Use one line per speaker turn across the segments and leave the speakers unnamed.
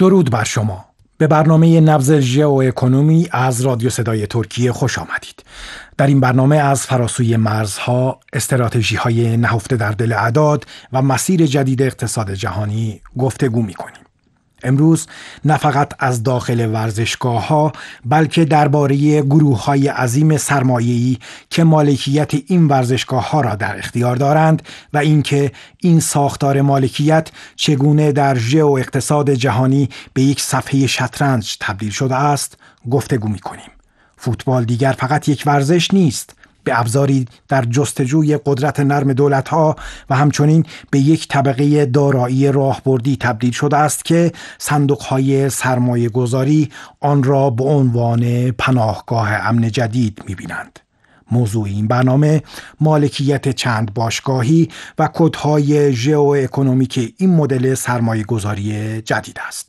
درود بر شما. به برنامه نبض ژئواکونومی از رادیو صدای ترکیه خوش آمدید. در این برنامه از فراسوی مرزها، استراتژی‌های نهفته در دل اعداد و مسیر جدید اقتصاد جهانی گفتگو می‌کنیم. امروز نه فقط از داخل ورزشگاه‌ها بلکه درباره گروه‌های عظیم سرمایه‌ای که مالکیت این ورزشگاه‌ها را در اختیار دارند و اینکه این ساختار مالکیت چگونه در ژئواقتصاد جهانی به یک صفحه شطرنج تبدیل شده است گفتگو می‌کنیم. فوتبال دیگر فقط یک ورزش نیست، به ابزاری در جستجوی قدرت نرم دولت‌ها و همچنین به یک طبقه دارایی راهبردی تبدیل شده است که صندوق‌های سرمایه‌گذاری آن را به عنوان پناهگاه امن جدید می‌بینند. موضوع این برنامه مالکیت چند باشگاهی و کدهای ژئواکونومیک این مدل سرمایه‌گذاری جدید است.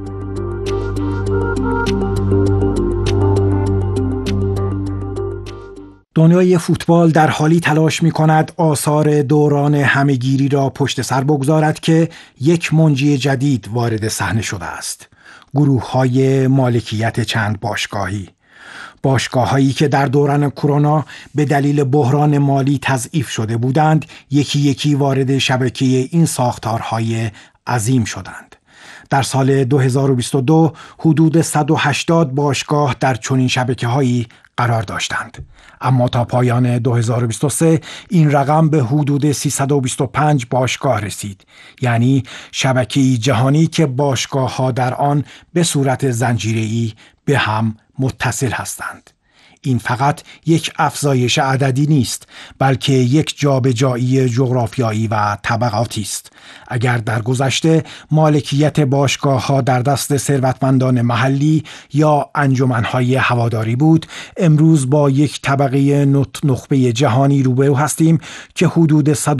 دنیای فوتبال در حالی تلاش می کند آثار دوران همه‌گیری را پشت سر بگذارد که یک منجی جدید وارد صحنه شده است. گروه‌های مالکیت چند باشگاه‌هایی که در دوران کرونا به دلیل بحران مالی تضعیف شده بودند، یکی یکی وارد شبکه این ساختارهای عظیم شدند. در سال 2022 حدود 180 باشگاه در چنین شبکه‌هایی قرار داشتند، اما تا پایان 2023 این رقم به حدود 325 باشگاه رسید، یعنی شبکه‌ای جهانی که باشگاه‌ها در آن به صورت زنجیره‌ای به هم متصل هستند. این فقط یک افزایش عددی نیست، بلکه یک جابجایی جغرافیایی و طبقاتی است. اگر در گذشته مالکیت باشگاه‌ها در دست ثروتمندان محلی یا انجمن‌های هواداری بود، امروز با یک طبقه نخبه جهانی روبرو هستیم که حدود